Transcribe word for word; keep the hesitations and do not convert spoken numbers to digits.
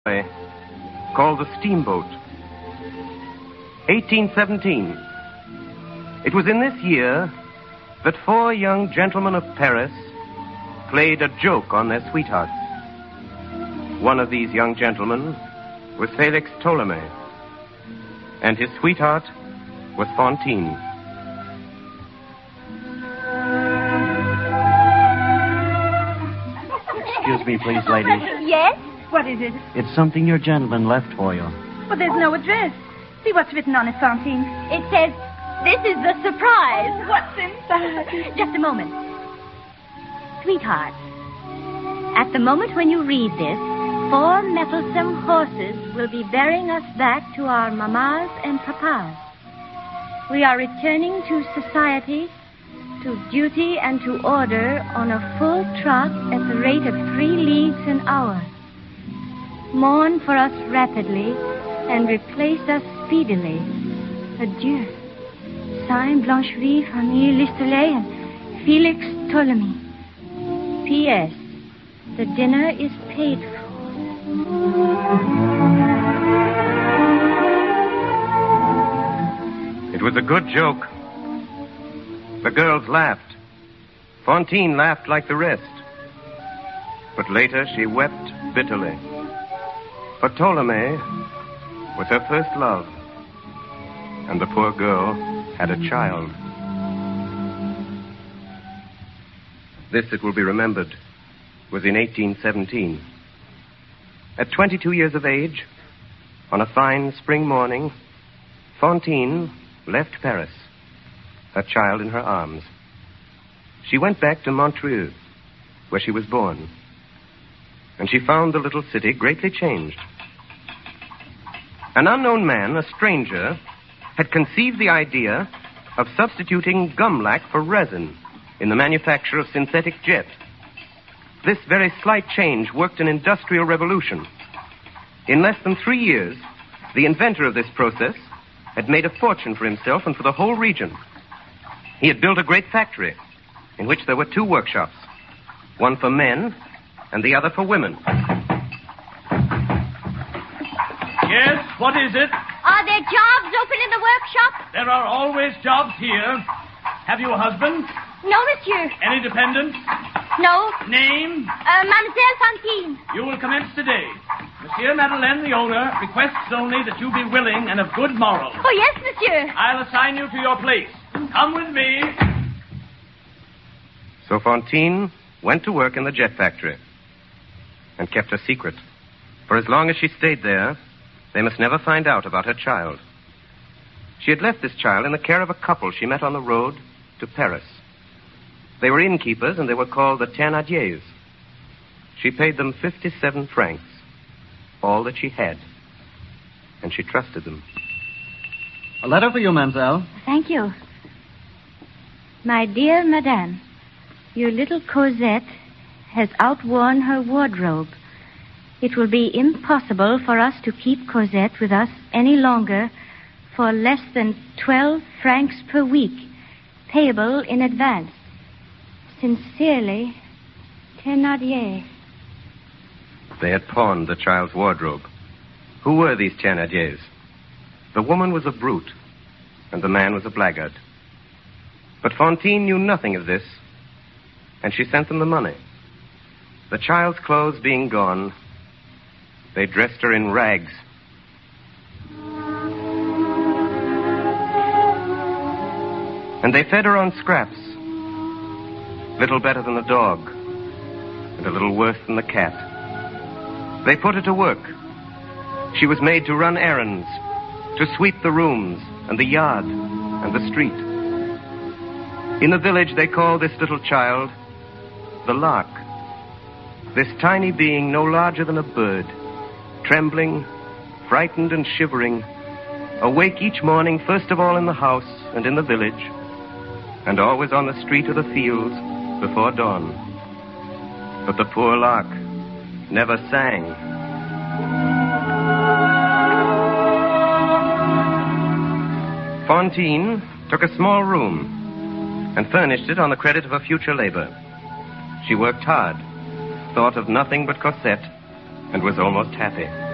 called the Steamboat. eighteen seventeen. It was in this year that four young gentlemen of Paris played a joke on their sweethearts. One of these young gentlemen was Felix Tholomyès, and his sweetheart was Fantine. Excuse me, please, lady. Yes? What is it? It's something your gentleman left for you. Well, there's no address. See what's written on it, Fantine. It says, "This is the surprise." Oh, what's inside? Just a moment. Sweetheart, at the moment when you read this, four mettlesome horses will be bearing us back to our mammas and papas. We are returning to society, to duty and to order on a full trot at the rate of three leagues an hour. Mourn for us rapidly and replace us speedily. Adieu. Signed Blancheville, Fanny Listelet, and Felix Tholomyès. P S. The dinner is paid for. It was a good joke. The girls laughed. Fantine laughed like the rest. But later she wept bitterly. For Tholomyès was her first love, and the poor girl had a child. This, it will be remembered, was in eighteen seventeen. At twenty-two years of age, on a fine spring morning, Fantine left Paris, her child in her arms. She went back to Montreux, where she was born, and she found the little city greatly changed. An unknown man, a stranger, had conceived the idea of substituting gum-lac for resin in the manufacture of synthetic jet. This very slight change worked an industrial revolution. In less than three years, the inventor of this process had made a fortune for himself and for the whole region. He had built a great factory in which there were two workshops, one for men and the other for women. Yes, what is it? Are there jobs open in the workshop? There are always jobs here. Have you a husband? No, monsieur. Any dependents? No. Name? Uh, Mademoiselle Fantine. You will commence today. Monsieur Madeleine, the owner, requests only that you be willing and of good morals. Oh, yes, monsieur. I'll assign you to your place. Come with me. So Fantine went to work in the jet factory and kept a secret. For as long as she stayed there, they must never find out about her child. She had left this child in the care of a couple she met on the road to Paris. They were innkeepers, and they were called the Thénardiers. She paid them fifty-seven francs, all that she had, and she trusted them. A letter for you, mademoiselle. Thank you. My dear madame, your little Cosette has outworn her wardrobe. It will be impossible for us to keep Cosette with us any longer for less than twelve francs per week, payable in advance. Sincerely, Thénardier. They had pawned the child's wardrobe. Who were these Thénardiers? The woman was a brute, and the man was a blackguard. But Fantine knew nothing of this, and she sent them the money. The child's clothes being gone, they dressed her in rags. And they fed her on scraps, little better than the dog, and a little worse than the cat. They put her to work. She was made to run errands, to sweep the rooms and the yard and the street. In the village, they called this little child the Lark. This tiny being, no larger than a bird, trembling, frightened and shivering, awake each morning, first of all in the house and in the village, and always on the street or the fields before dawn. But the poor lark never sang. Fantine took a small room and furnished it on the credit of her future labor. She worked hard, thought of nothing but Cosette, and was almost happy.